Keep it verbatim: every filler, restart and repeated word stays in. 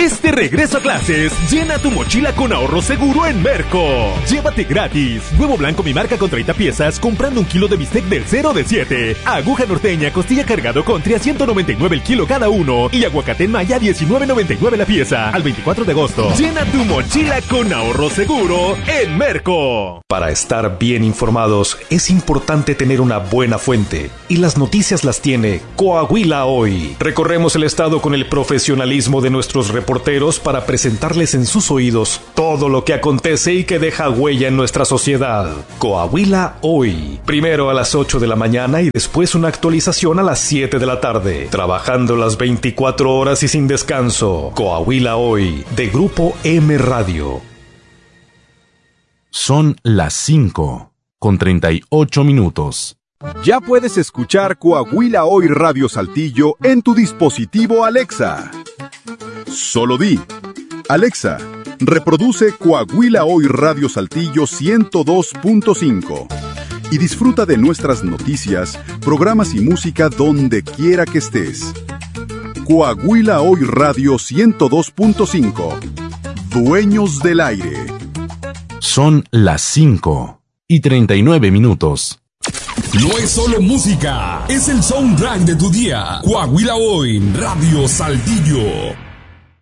Este regreso a clases, llena tu mochila con ahorro seguro en Merco. Llévate gratis huevo blanco mi marca con treinta piezas comprando un kilo de bistec del cero de siete. Aguja norteña costilla cargado country a ciento noventa y nueve el kilo cada uno. Y aguacate en maya diecinueve noventa y nueve la pieza. Al veinticuatro de agosto. Llena tu mochila con ahorro seguro en Merco. Para estar bien informados es importante tener una buena fuente. Y las noticias las tiene Coahuila Hoy. Recorremos el estado con el profesionalismo de nuestros reporteros para presentarles en sus oídos todo lo que acontece y que deja huella en nuestra sociedad. Coahuila Hoy. Primero a las ocho de la mañana y después una actualización a las siete de la tarde. Trabajando las veinticuatro horas y sin descanso. Coahuila Hoy, de Grupo M Radio. Son las cinco con treinta y ocho minutos. Ya puedes escuchar Coahuila Hoy Radio Saltillo en tu dispositivo Alexa. Solo di: Alexa, reproduce Coahuila Hoy Radio Saltillo ciento dos punto cinco y disfruta de nuestras noticias, programas y música donde quiera que estés. Coahuila Hoy Radio ciento dos punto cinco. Dueños del aire. Son las cinco y treinta y nueve minutos. No es solo música, es el soundtrack de tu día. Coahuila Hoy Radio Saltillo.